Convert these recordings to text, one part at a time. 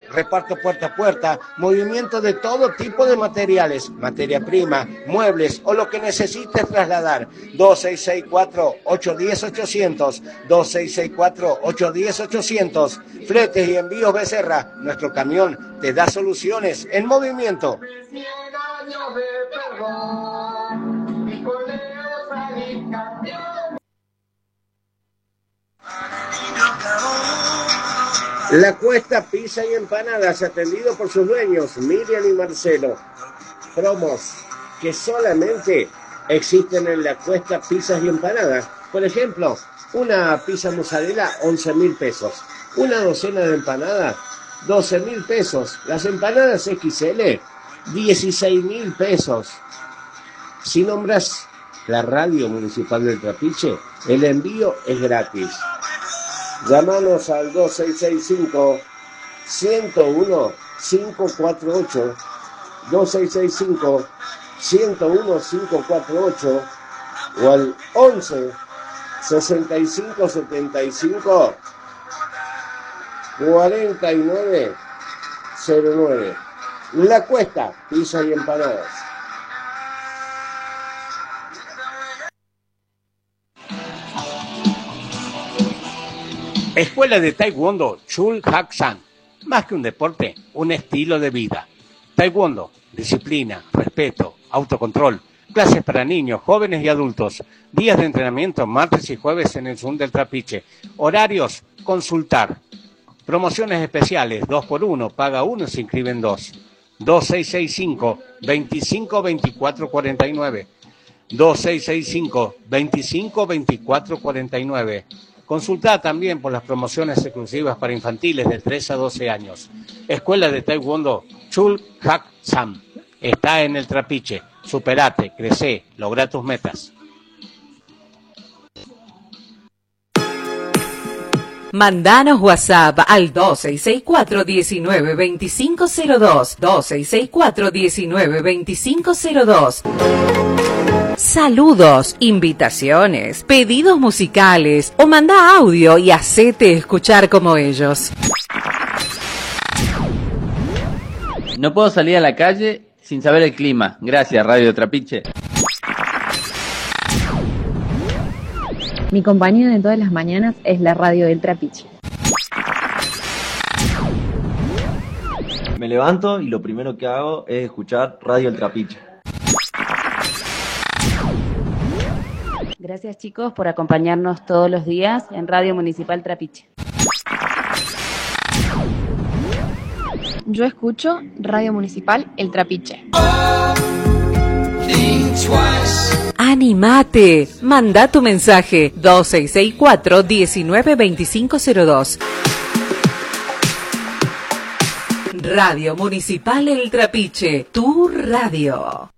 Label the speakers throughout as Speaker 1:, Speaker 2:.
Speaker 1: reparto puerta a puerta, movimiento de todo tipo de materiales, materia prima, muebles o lo que necesites trasladar. 2664-810-800, 2664-810-800. Fletes y envíos Becerra. Nuestro camión te da soluciones en movimiento. La Cuesta Pizza y Empanadas, atendido por sus dueños, Miriam y Marcelo. Promos que solamente existen en La Cuesta Pizzas y Empanadas. Por ejemplo, una pizza mozzarella, 11.000 pesos. Una docena de empanadas, 12.000 pesos. Las empanadas XL, 16.000 pesos. Si nombras la radio municipal del Trapiche, el envío es gratis. Llámanos al 2665-101-548, 2665-101-548 o al 11-6575-4909. La Cuesta, pizza y empanadas. Escuela de Taekwondo Chul Hak San. Más que un deporte, un estilo de vida. Taekwondo, disciplina, respeto, autocontrol. Clases para niños, jóvenes y adultos. Días de entrenamiento martes y jueves en el Zoom del Trapiche. Horarios, consultar. Promociones especiales, 2x1, paga 1, se inscriben 2. 2665-252449. 2665-252449. Consulta también por las promociones exclusivas para infantiles de 3 a 12 años. Escuela de Taekwondo Chul Hak San. Está en el Trapiche. Superate, crece, logra tus metas.
Speaker 2: Mandanos WhatsApp al 2664-192502. 2664-192502. Saludos, invitaciones, pedidos musicales o manda audio y hacete escuchar como ellos.
Speaker 3: No puedo salir a la calle sin saber el clima. Gracias, Radio Trapiche.
Speaker 4: Mi compañía de todas las mañanas es la radio del Trapiche.
Speaker 5: Me levanto y lo primero que hago es escuchar Radio El Trapiche.
Speaker 6: Gracias, chicos, por acompañarnos todos los días en Radio Municipal Trapiche.
Speaker 7: Yo escucho Radio Municipal El Trapiche.
Speaker 2: ¡Animate! Manda tu mensaje 2664-192502. Radio Municipal El Trapiche, tu radio.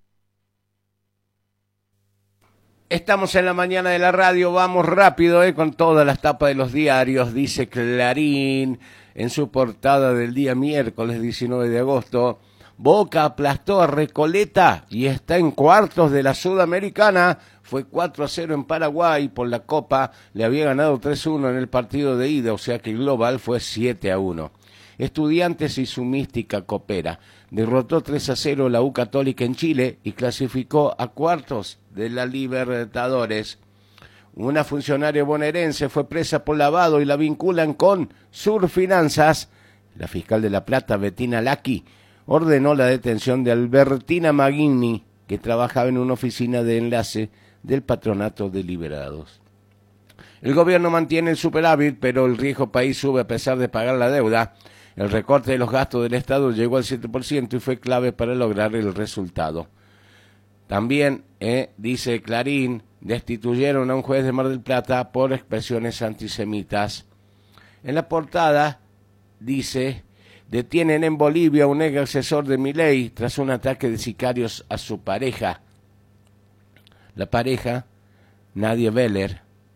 Speaker 1: Estamos en la mañana de la radio, vamos rápido con todas las tapas de los diarios. Dice Clarín en su portada del día miércoles 19 de agosto. Boca aplastó a Recoleta y está en cuartos de la Sudamericana. Fue 4-0 en Paraguay por la Copa. Le había ganado 3-1 en el partido de ida, o sea que el global fue 7-1. Estudiantes y su mística coopera. Derrotó 3-0 la U Católica en Chile y clasificó a cuartos de la Libertadores. Una funcionaria bonaerense fue presa por lavado y la vinculan con Surfinanzas. La fiscal de La Plata, Bettina Lacchi, ordenó la detención de Albertina Maggini, que trabajaba en una oficina de enlace del Patronato de Liberados. El gobierno mantiene el superávit, pero el riesgo país sube a pesar de pagar la deuda. El recorte de los gastos del Estado llegó al 7% y fue clave para lograr el resultado. También, dice Clarín, destituyeron a un juez de Mar del Plata por expresiones antisemitas. En la portada dice: detienen en Bolivia a un ex asesor de Milei tras un ataque de sicarios a su pareja. La pareja, Nadia Beller,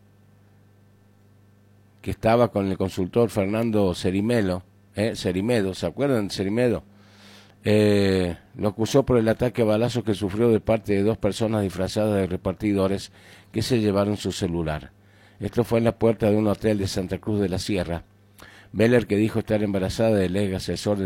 Speaker 1: que estaba con el consultor Fernando Cerimedo, ¿se acuerdan de Cerimedo? Lo acusó por el ataque a balazos que sufrió de parte de 2 personas disfrazadas de repartidores que se llevaron su celular. Esto fue en la puerta de un hotel de Santa Cruz de la Sierra. Beller, que dijo estar embarazada del ex asesor